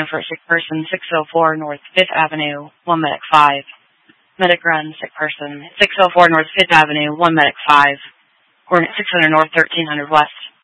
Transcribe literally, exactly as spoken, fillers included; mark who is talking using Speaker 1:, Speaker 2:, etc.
Speaker 1: for a sick person, six oh four North fifth Avenue, one medic five. Medic run, sick person, six oh four North fifth Avenue, one medic five. Coordinate six hundred North, thirteen hundred West.